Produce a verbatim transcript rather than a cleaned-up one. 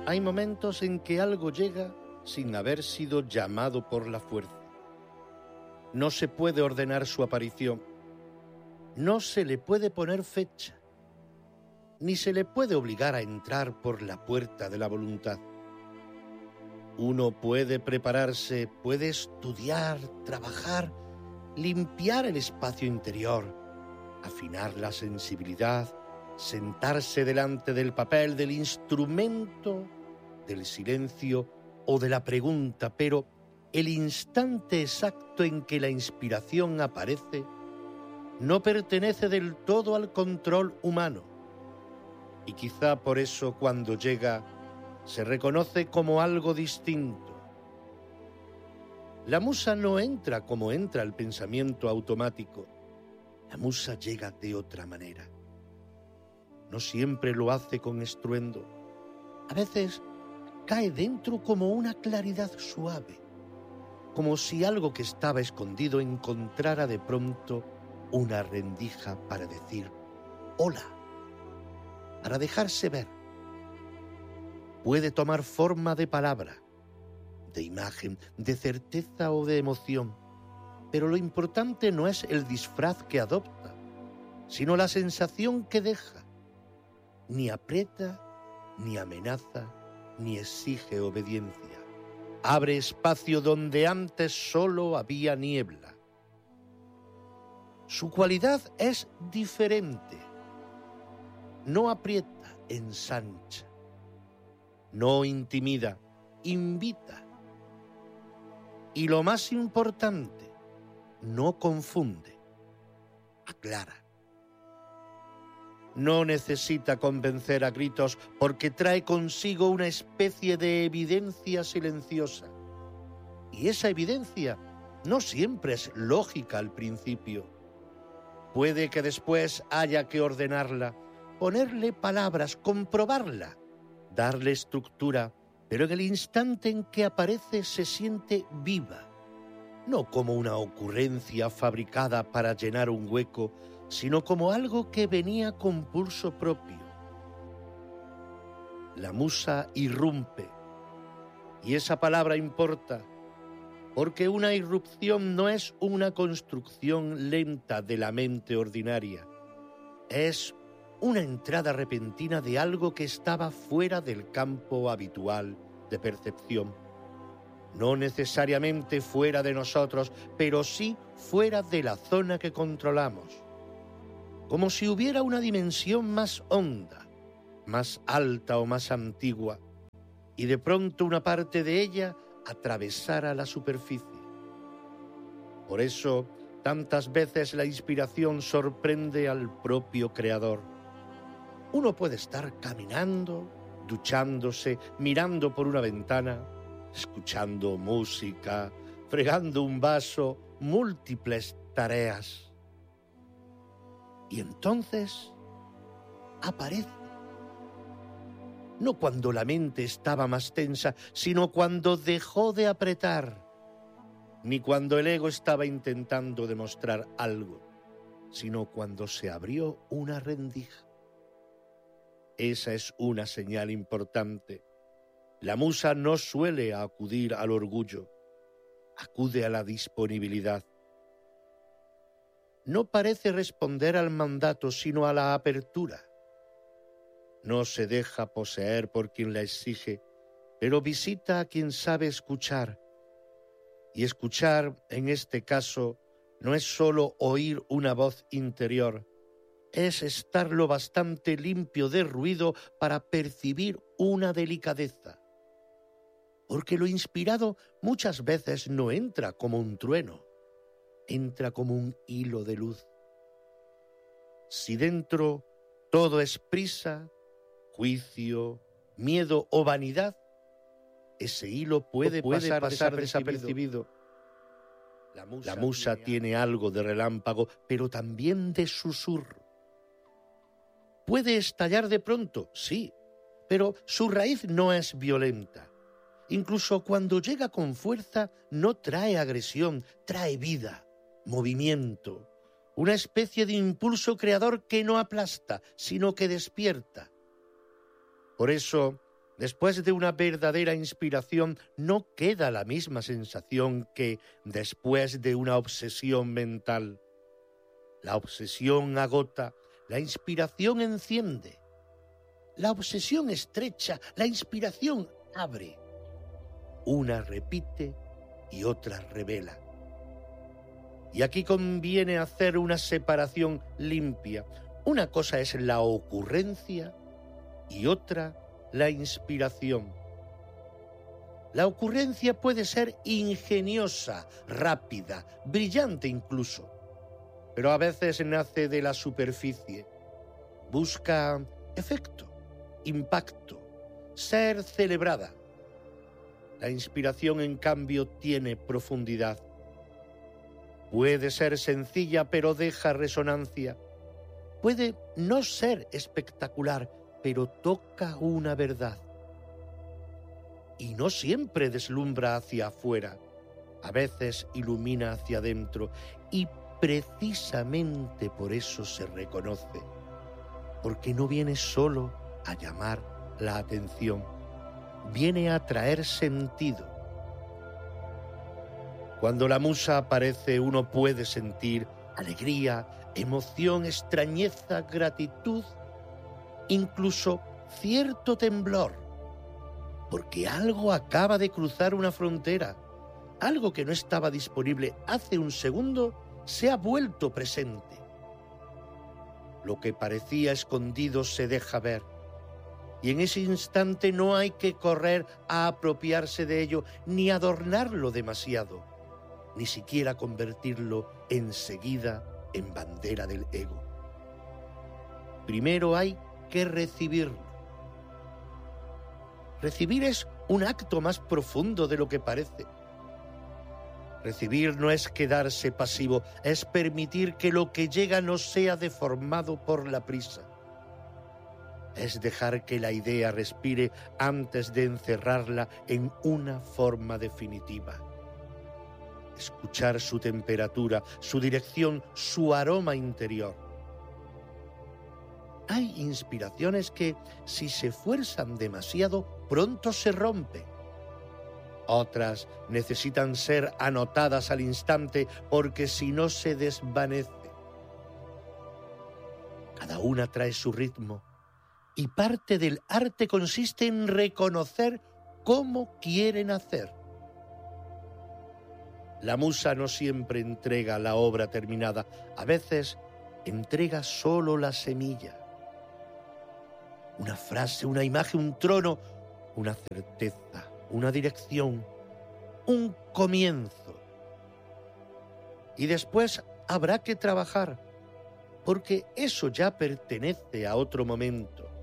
Hay momentos en que algo llega sin haber sido llamado por la fuerza. No se puede ordenar su aparición. No se le puede poner fecha. Ni se le puede obligar a entrar por la puerta de la voluntad. Uno puede prepararse, puede estudiar, trabajar, limpiar el espacio interior, afinar la sensibilidad, sentarse delante del papel, del instrumento, del silencio o de la pregunta, pero el instante exacto en que la inspiración aparece no pertenece del todo al control humano. Y quizá por eso cuando llega se reconoce como algo distinto. La musa no entra como entra el pensamiento automático. La musa llega de otra manera. No siempre lo hace con estruendo. A veces cae dentro como una claridad suave, como si algo que estaba escondido encontrara de pronto una rendija para decir hola, para dejarse ver. Puede tomar forma de palabra, de imagen, de certeza o de emoción, pero lo importante no es el disfraz que adopta, sino la sensación que deja. Ni aprieta, ni amenaza, ni exige obediencia. Abre espacio donde antes solo había niebla. Su cualidad es diferente. No aprieta, ensancha. No intimida, invita. Y lo más importante, no confunde, aclara. No necesita convencer a gritos porque trae consigo una especie de evidencia silenciosa. Y esa evidencia no siempre es lógica al principio. Puede que después haya que ordenarla, ponerle palabras, comprobarla, darle estructura, pero en el instante en que aparece se siente viva, no como una ocurrencia fabricada para llenar un hueco, sino como algo que venía con pulso propio. La musa irrumpe, y esa palabra importa, porque una irrupción no es una construcción lenta de la mente ordinaria, es una entrada repentina de algo que estaba fuera del campo habitual de percepción. No necesariamente fuera de nosotros, pero sí fuera de la zona que controlamos. Como si hubiera una dimensión más honda, más alta o más antigua, y de pronto una parte de ella atravesara la superficie. Por eso, tantas veces la inspiración sorprende al propio creador. Uno puede estar caminando, duchándose, mirando por una ventana, escuchando música, fregando un vaso, múltiples tareas. Y entonces aparece. No cuando la mente estaba más tensa, sino cuando dejó de apretar, ni cuando el ego estaba intentando demostrar algo, sino cuando se abrió una rendija. Esa es una señal importante. La musa no suele acudir al orgullo, acude a la disponibilidad. No parece responder al mandato, sino a la apertura. No se deja poseer por quien la exige, pero visita a quien sabe escuchar. Y escuchar, en este caso, no es solo oír una voz interior, es estar lo bastante limpio de ruido para percibir una delicadeza. Porque lo inspirado muchas veces no entra como un trueno, entra como un hilo de luz. Si dentro todo es prisa, juicio, miedo o vanidad, ese hilo puede, puede pasar, pasar desapercibido. La musa, La musa tiene, tiene algo de relámpago, pero también de susurro. Puede estallar de pronto, sí, pero su raíz no es violenta. Incluso cuando llega con fuerza, no trae agresión, trae vida, movimiento, una especie de impulso creador que no aplasta, sino que despierta. Por eso, Después de una verdadera inspiración no queda la misma sensación que después de una obsesión mental. La obsesión agota, la inspiración enciende. La obsesión estrecha, la inspiración abre. Una repite y otra revela. Y aquí conviene hacer una separación limpia. Una cosa es la ocurrencia y otra la inspiración. La ocurrencia puede ser ingeniosa, rápida, brillante incluso, pero a veces nace de la superficie. Busca efecto, impacto, ser celebrada. La inspiración, en cambio, tiene profundidad. Puede ser sencilla, pero deja resonancia. Puede no ser espectacular, pero toca una verdad. Y no siempre deslumbra hacia afuera, a veces ilumina hacia adentro, y precisamente por eso se reconoce, porque no viene solo a llamar la atención, viene a traer sentido. Cuando la musa aparece, uno puede sentir alegría, emoción, extrañeza, gratitud, incluso cierto temblor, porque algo acaba de cruzar una frontera, algo que no estaba disponible hace un segundo se ha vuelto presente. Lo que parecía escondido se deja ver, y en ese instante no hay que correr a apropiarse de ello ni adornarlo demasiado, ni siquiera convertirlo enseguida en bandera del ego. Primero hay que recibirlo. Recibir es un acto más profundo de lo que parece. Recibir no es quedarse pasivo, es permitir que lo que llega no sea deformado por la prisa. Es dejar que la idea respire antes de encerrarla en una forma definitiva. Escuchar su temperatura, su dirección, su aroma interior. Hay inspiraciones que, si se fuerzan demasiado, pronto se rompen. Otras necesitan ser anotadas al instante porque si no se desvanece. Cada una trae su ritmo y parte del arte consiste en reconocer cómo quieren hacer. La musa no siempre entrega la obra terminada, a veces entrega solo la semilla. Una frase, una imagen, un trono, una certeza, una dirección, un comienzo. Y después habrá que trabajar, porque eso ya pertenece a otro momento.